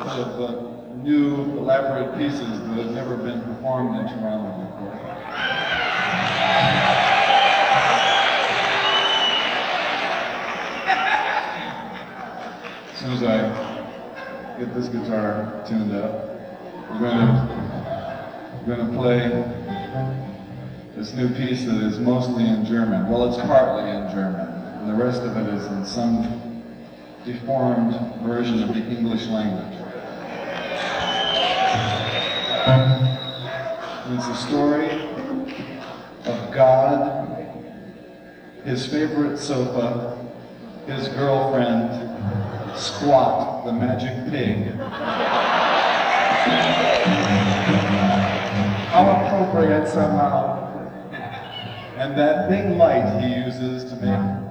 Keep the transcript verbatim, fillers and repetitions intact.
bunch of uh, new, elaborate pieces that have never been performed in Toronto before. As soon as I get this guitar tuned up, we're going to, we're going to play this new piece that is mostly in German. Well, it's partly in German, and the rest of it is in some deformed version of the English language. It's a story of God, his favorite sofa, his girlfriend, Squat, the magic pig. How appropriate somehow. And that big light he uses to make